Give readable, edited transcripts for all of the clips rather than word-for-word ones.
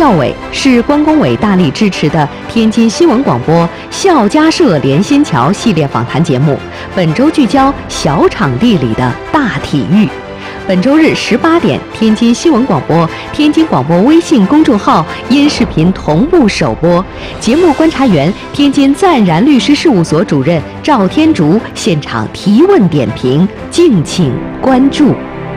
教委是关工委大力支持的天津新闻广播校家社连心桥系列访谈节目，本周聚焦小场地里的大体育。本周日18点，天津新闻广播、天津广播微信公众号音视频同步首播。节目观察员、天津赞然律师事务所主任赵天竺现场提问点评，敬请关注。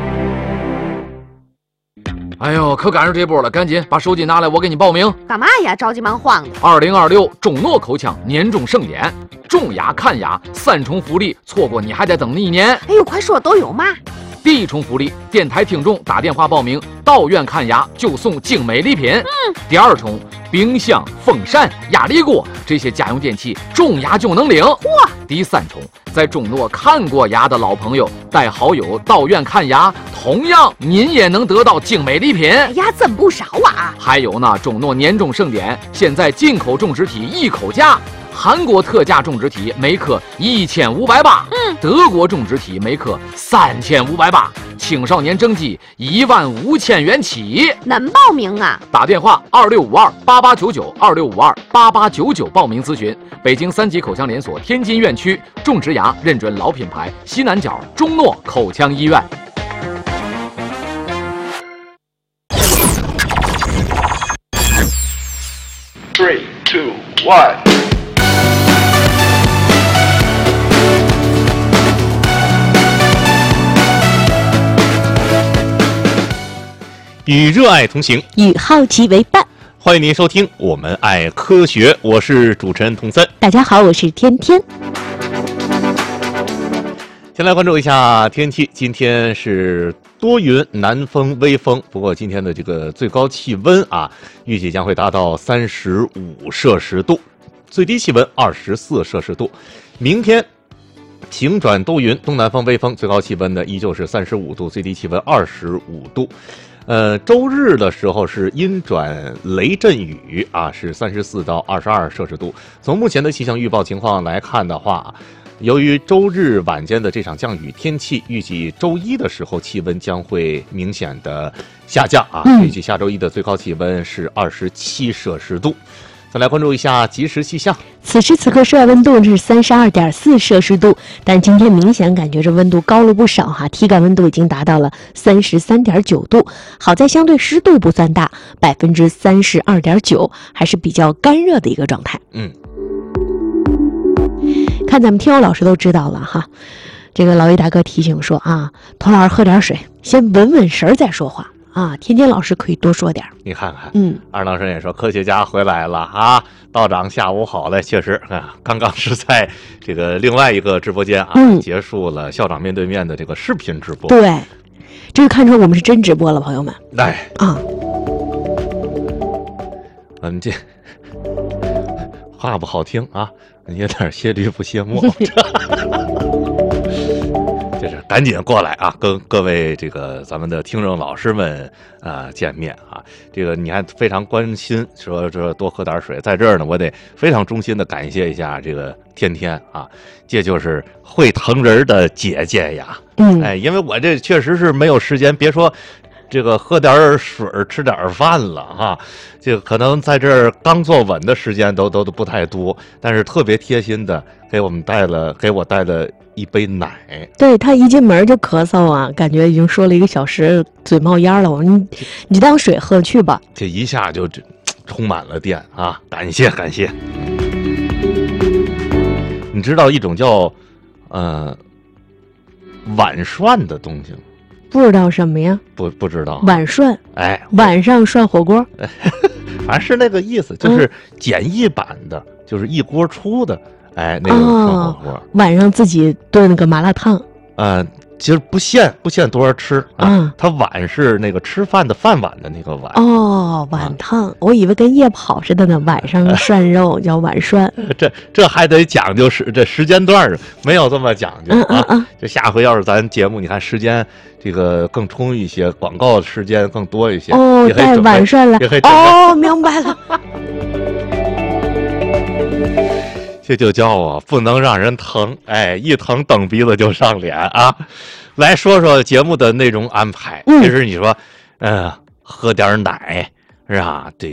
哎呦，可赶上这波了，赶紧把手机拿来，我给你报名。 干嘛呀？着急忙慌的。 2026中诺口腔年终盛典，中雅、看雅3重福利，错过你还得等1年。 哎呦，快说都有嘛！ 第1重福利，电台听众打电话报名到院看牙就送精美礼品。第2重，冰箱、风扇、压力锅这些家用电器中牙就能领。第3重，在中诺看过牙的老朋友带好友到院看牙，同样您也能得到精美礼品。 哎呀，真不少啊！ 还有呢，中诺年终盛典，现在进口种植体1口价。韩国特价种植体每克1580，德国种植体每克3580，青少年征集15000元起。 能报名啊？ 打电话26528899，26528899报名咨询。北京3级口腔连锁天津院区种植牙认准老品牌西南角中诺口腔医院。 3、2、1。 与热爱同行， 与好奇为伴。 欢迎您收听我们爱科学，我是主持人童森。 大家好，我是天天。 先来关注一下天气，今天是多云，南风微风，不过今天的这个最高气温啊，预计将会达到35摄氏度，最低气温24摄氏度。明天晴转多云，东南风微风，最高气温呢依旧是35度，最低气温25度。周日的时候是阴转雷阵雨啊，是34到22摄氏度。从目前的气象预报情况来看的话，由于周日晚间的这场降雨天气，预计周一的时候气温将会明显的下降啊，预计下周一的最高气温是27摄氏度。再来关注一下即时气象。 此时此刻室外温度是32.4摄氏度，但今天明显感觉这温度高了不少哈，体感温度已经达到了33.9度。好在相对湿度不算大，32.9%，还是比较干热的一个状态。看咱们听友老师都知道了哈，这个老魏大哥提醒说啊，童老师喝点水，先稳稳神再说话。啊，天天老师可以多说点。 你看看，二郎神也说科学家回来了啊，道长下午好嘞。确实啊，刚刚是在这个另外一个直播间啊，结束了校长面对面的这个视频直播。 对，这就看出我们是真直播了，朋友们。 哎啊， 我们这话不好听啊，有点谢驴不谢墨。就是赶紧过来啊，跟各位这个咱们的听众老师们见面啊。这个你还非常关心，说多喝点水，在这儿呢，我得非常衷心的感谢一下这个天天啊，这就是会疼人的姐姐呀。因为我这确实是没有时间，别说这个喝点水吃点饭了哈，这个可能在这儿刚坐稳的时间都不太多，但是特别贴心的给我带了一杯奶。 对，他一进门就咳嗽啊，感觉已经说了1个小时，嘴冒烟了。我说你就当水喝去吧。 这一下就充满了电啊！感谢。你知道一种叫碗涮的东西吗？ 不知道什么呀？ 不知道。 碗涮，晚上涮火锅， 反正是那个意思，就是简易版的，就是一锅出的。那个涮火锅， 晚上自己炖个麻辣烫。 其实不限多少吃啊，它碗是那个吃饭的饭碗的那个碗。 碗烫，我以为跟夜跑似的呢。晚上涮肉叫晚涮。 这还得讲究这时间段没有这么讲究啊。就下回要是咱节目，你看时间这个更充裕一些，广告时间更多一些。 带晚涮来。明白了。 这就叫不能让人疼，一疼蹬鼻子就上脸啊！来说说节目的内容安排。其实你说，喝点奶是吧？